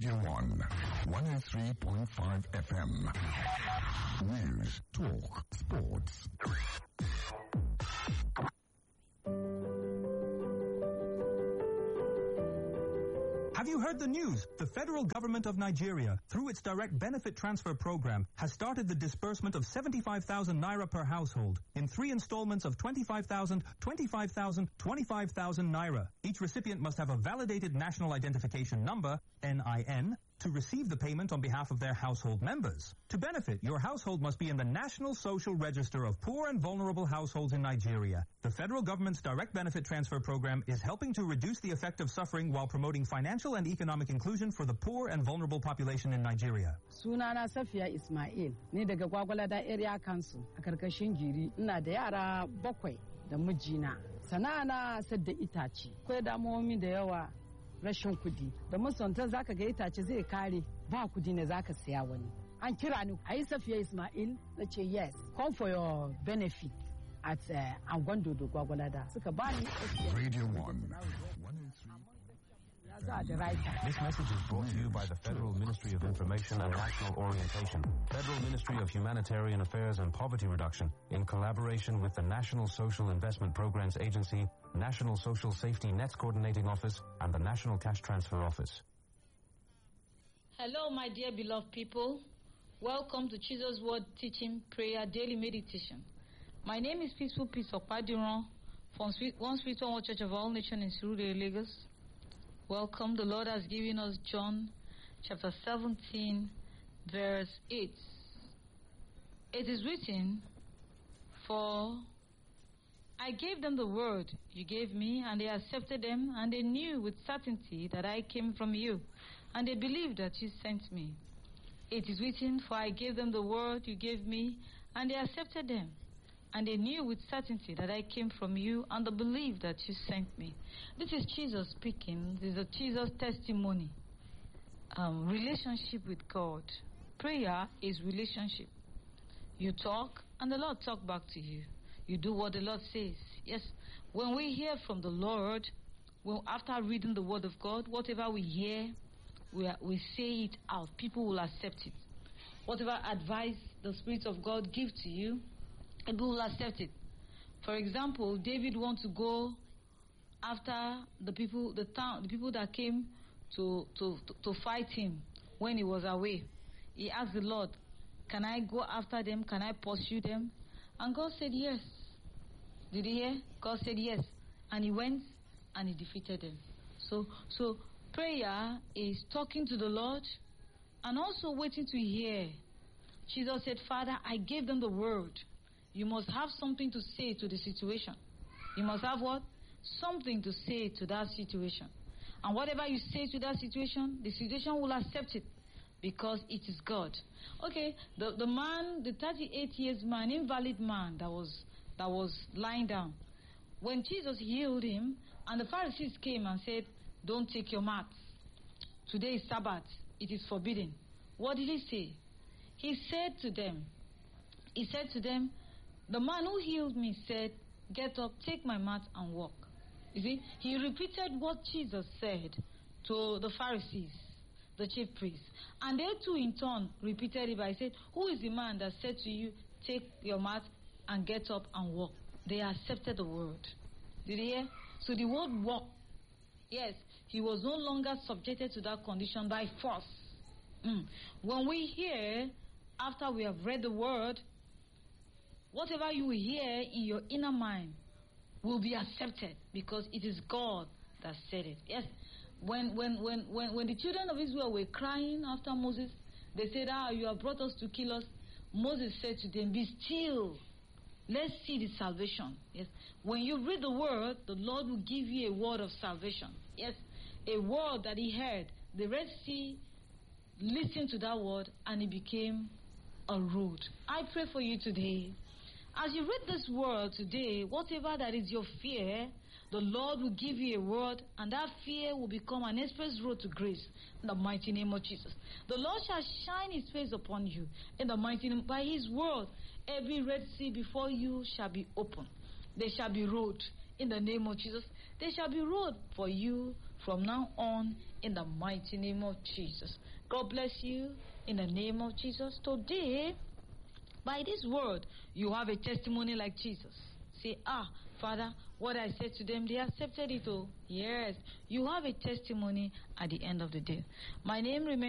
Radio 1, 103.5 FM. News, talk, sports. Have you heard the news? The federal government of Nigeria, through its direct benefit transfer program, has started the disbursement of 75,000 naira per household in 3 installments of 25,000, 25,000, 25,000 naira. Each recipient must have a validated national identification number, NIN, to receive the payment on behalf of their household members. To benefit, your household must be in the National Social Register of Poor and Vulnerable Households in Nigeria. The federal government's direct benefit transfer program is helping to reduce the effect of suffering while promoting financial and economic inclusion for the poor and vulnerable population in Nigeria. Sunana Safiya Ismail, ni daga Gwagwalada Area Council a karkashin Giri. Ina da yara 7 da mijina. Sana'ana sadda itace. Akwai damuwomi da yawa. Rashin kudi da musanta zaka ga itace zai kare ba kudi ne zaka siya wani an kira ni ayi Safiya Ismail nace yes come for your benefit at Angondo do Gwagwalada suka bani Radio 1. This message is brought to you by the Federal Ministry of Information and National Orientation, Federal Ministry of Humanitarian Affairs and Poverty Reduction, in collaboration with the National Social Investment Programs Agency, National Social Safety Nets Coordinating Office, and the National Cash Transfer Office. Hello, my dear beloved people. Welcome to Jesus' Word Teaching Prayer Daily Meditation. My name is Peaceful Peace Okpadiron from One Spiritual One Church of All Nations in Surulere, Lagos. Welcome. The Lord has given us John chapter 17, verse 8. It is written, "For I gave them the word you gave me, and they accepted them, and they knew with certainty that I came from you, and they believed that you sent me." It is written, "For I gave them the word you gave me, and they accepted them, and they knew with certainty that I came from you, and they believed that you sent me." This is Jesus speaking. This is a Jesus testimony. Relationship with God. Prayer is relationship. You talk, and the Lord talk back to you. You do what the Lord says. Yes, when we hear from the Lord, after reading the Word of God, whatever we hear, we say it out. People will accept it. Whatever advice the Spirit of God gives to you, people will accept it. For example, David wants to go after the people that came to fight him when he was away. He asked the Lord, "Can I go after them? Can I pursue them?" And God said yes. Did you hear? God said yes. And he went and he defeated them. So prayer is talking to the Lord and also waiting to hear. Jesus said, "Father, I gave them the word." You must have something to say to the situation. You must have what? Something to say to that situation. And whatever you say to that situation, the situation will accept it because it is God. Okay, the man, the 38 years man, invalid man that was lying down. When Jesus healed him, and the Pharisees came and said, "Don't take your mat. Today is Sabbath. It is forbidden." What did he say? He said to them, "The man who healed me said, 'Get up, take my mat and walk.'" You see, he repeated what Jesus said to the Pharisees, the chief priests. And they too in turn repeated it by saying, "Who is the man that said to you, 'Take your mat and get up and walk'?" They accepted the word. Did you hear? So the word walk, yes, he was no longer subjected to that condition by force. When we hear, after we have read the word, whatever you hear in your inner mind will be accepted because it is God that said it. Yes. When the children of Israel were crying after Moses, they said, "You have brought us to kill us." Moses said to them, "Be still. Let's see the salvation." Yes. When you read the word, the Lord will give you a word of salvation. Yes. A word that he heard. The Red Sea listened to that word and it became a road. I pray for you today. As you read this word today, whatever that is your fear, the Lord will give you a word, and that fear will become an express road to grace in the mighty name of Jesus. The Lord shall shine his face upon you in the mighty name. By his word, every Red Sea before you shall be open. There shall be road in the name of Jesus. There shall be road for you from now on in the mighty name of Jesus. God bless you in the name of Jesus. Today, by this word, you have a testimony like Jesus. Say, Father, what I said to them, they accepted it. Oh, yes. You have a testimony at the end of the day. My name remains